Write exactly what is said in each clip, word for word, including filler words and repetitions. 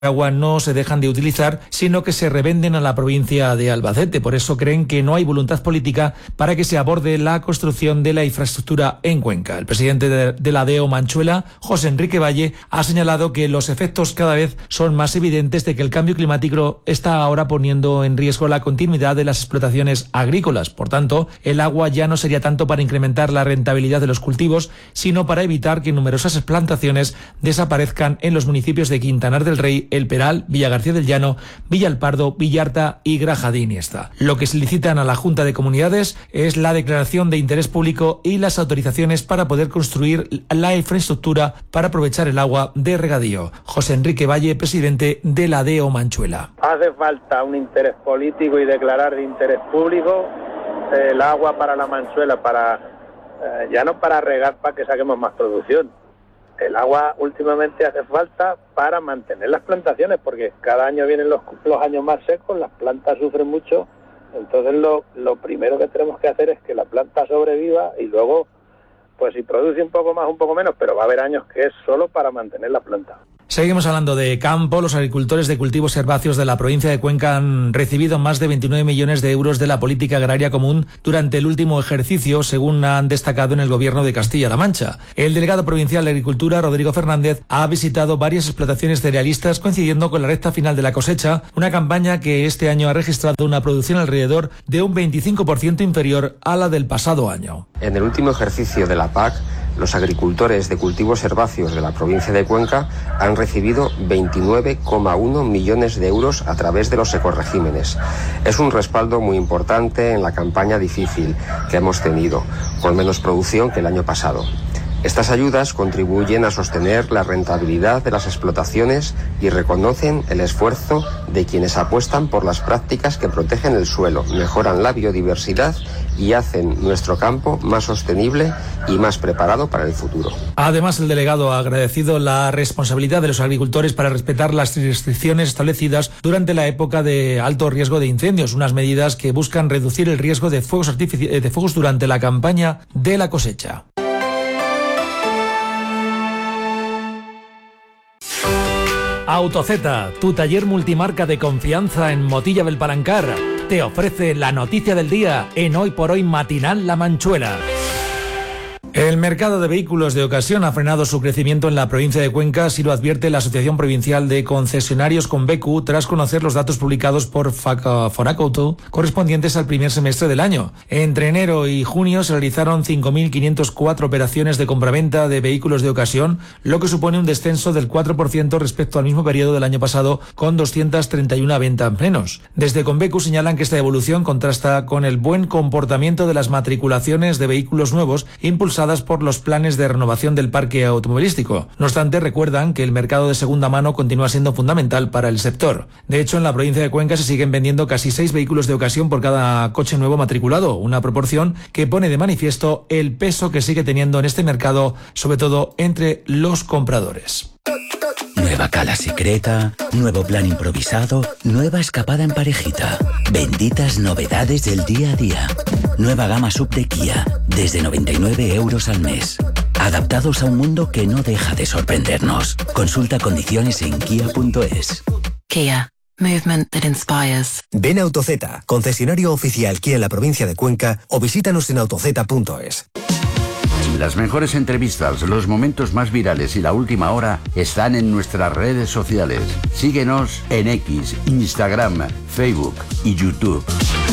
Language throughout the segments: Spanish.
agua no se dejan de utilizar, sino que se revenden a la provincia de Albacete. Por eso creen que no hay voluntad política para que se aborde la construcción de la infraestructura en Cuenca. El presidente de, de la D E O Manchuela, José Enrique Valle, ha señalado que los efectos cada vez son más evidentes de que el cambio climático está ahora poniendo en riesgo la continuidad de las explotaciones agrícolas. Por tanto, el agua ya no sería tanto para incrementar la rentabilidad de los cultivos, sino para evitar que numerosas plantaciones desaparezcan en los municipios de Quintanar del Rey, El Peral, Villa García del Llano, Villa El Pardo, Villarta y Graja de Iniesta. Lo que solicitan a la Junta de Comunidades es la declaración de interés público y las autorizaciones para poder construir la infraestructura para aprovechar el agua de regadío. José Enrique Valle, presidente de la D E O Manchuela. Hace falta un interés político y declarar de interés público eh, el agua para la Manchuela, para eh, ya no para regar para que saquemos más producción. El agua últimamente hace falta para mantener las plantaciones, porque cada año vienen los, los años más secos, las plantas sufren mucho, entonces lo, lo primero que tenemos que hacer es que la planta sobreviva y luego, pues si produce un poco más, un poco menos, pero va a haber años que es solo para mantener la planta. Seguimos hablando de campo. Los agricultores de cultivos herbáceos de la provincia de Cuenca han recibido más de veintinueve millones de euros de la política agraria común durante el último ejercicio, según han destacado en el gobierno de Castilla-La Mancha. El delegado provincial de Agricultura, Rodrigo Fernández, ha visitado varias explotaciones cerealistas coincidiendo con la recta final de la cosecha, una campaña que este año ha registrado una producción alrededor de un veinticinco por ciento inferior a la del pasado año. En el último ejercicio de la P A C, los agricultores de cultivos herbáceos de la provincia de Cuenca han recibido veintinueve coma uno millones de euros a través de los ecoregímenes. Es un respaldo muy importante en la campaña difícil que hemos tenido, con menos producción que el año pasado. Estas ayudas contribuyen a sostener la rentabilidad de las explotaciones y reconocen el esfuerzo de quienes apuestan por las prácticas que protegen el suelo, mejoran la biodiversidad y hacen nuestro campo más sostenible y más preparado para el futuro. Además, el delegado ha agradecido la responsabilidad de los agricultores para respetar las restricciones establecidas durante la época de alto riesgo de incendios, unas medidas que buscan reducir el riesgo de fuegos artifici- de fuegos durante la campaña de la cosecha. Autozeta, tu taller multimarca de confianza en Motilla del Palancar, te ofrece la noticia del día en Hoy por Hoy Matinal La Manchuela. El mercado de vehículos de ocasión ha frenado su crecimiento en la provincia de Cuenca, así lo advierte la Asociación Provincial de Concesionarios Convecu, tras conocer los datos publicados por Fonacauto correspondientes al primer semestre del año. Entre enero y junio se realizaron cinco mil quinientas cuatro operaciones de compraventa de vehículos de ocasión, lo que supone un descenso del cuatro por ciento respecto al mismo periodo del año pasado, con doscientas treinta y una ventas menos. Desde Convecu señalan que esta evolución contrasta con el buen comportamiento de las matriculaciones de vehículos nuevos impulsadas por los planes de renovación del parque automovilístico. No obstante, recuerdan que el mercado de segunda mano continúa siendo fundamental para el sector. De hecho, en la provincia de Cuenca se siguen vendiendo casi seis vehículos de ocasión por cada coche nuevo matriculado, una proporción que pone de manifiesto el peso que sigue teniendo en este mercado, sobre todo entre los compradores. Nueva cala secreta, nuevo plan improvisado, nueva escapada en parejita. Benditas novedades del día a día. Nueva gama sub de Kia, desde noventa y nueve euros al mes. Adaptados a un mundo que no deja de sorprendernos. Consulta condiciones en kia punto es. Kia. Movement that inspires. Ven a Autozeta, concesionario oficial Kia en la provincia de Cuenca, o visítanos en autozeta punto es. Las mejores entrevistas, los momentos más virales y la última hora están en nuestras redes sociales. Síguenos en X, Instagram, Facebook y YouTube.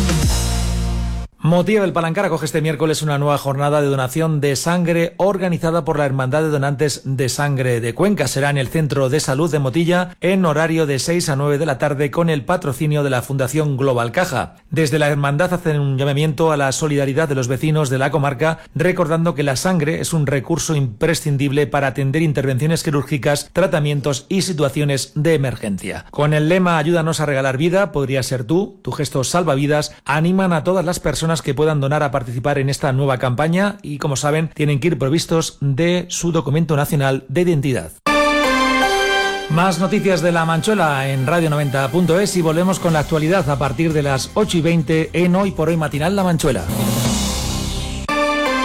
Motilla del Palancar acoge este miércoles una nueva jornada de donación de sangre organizada por la Hermandad de Donantes de Sangre de Cuenca. Será en el Centro de Salud de Motilla en horario de seis a nueve de la tarde con el patrocinio de la Fundación Global Caja. Desde la Hermandad hacen un llamamiento a la solidaridad de los vecinos de la comarca, recordando que la sangre es un recurso imprescindible para atender intervenciones quirúrgicas, tratamientos y situaciones de emergencia. Con el lema "Ayúdanos a regalar vida", podría ser tú, tu gesto salva vidas, animan a todas las personas que puedan donar a participar en esta nueva campaña y, como saben, tienen que ir provistos de su documento nacional de identidad. Más noticias de La Manchuela en radio noventa punto es y volvemos con la actualidad a partir de las ocho y veinte en Hoy por Hoy Matinal La Manchuela.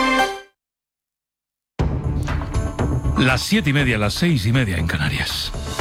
Las siete y media, las seis y media en Canarias.